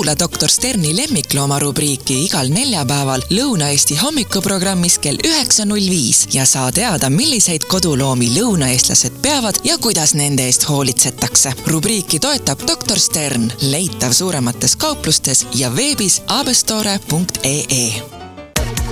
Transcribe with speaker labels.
Speaker 1: kuula Dr. Sterni lemmiklooma rubriiki igal neljapäeval Lõuna-Eesti hommikuprogrammis kell 9.05 ja saa teada, milliseid koduloomi lõunaeestlased peavad ja kuidas nende eest hoolitsetakse. Rubriiki toetab Dr. Stern, leitav suuremates kauplustes ja veebis abestore.ee.